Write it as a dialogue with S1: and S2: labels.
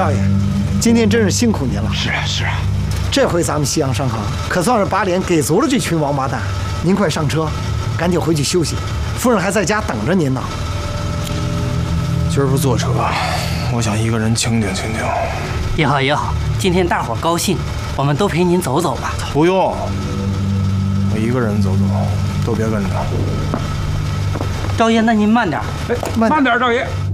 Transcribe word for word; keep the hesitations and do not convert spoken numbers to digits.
S1: 少爷，今天真是辛苦您了。
S2: 是啊，是啊。
S1: 这回咱们西洋商行可算是把脸给足了这群王八蛋。您快上车，赶紧回去休息。夫人还在家等着您呢。
S2: 今儿不坐车，我想一个人清静清静。
S3: 也好也好，今天大伙儿高兴，我们都陪您走走吧。
S2: 不用，我一个人走走，都别跟着。
S3: 赵爷，那您慢点。
S4: 哎，慢点，赵爷。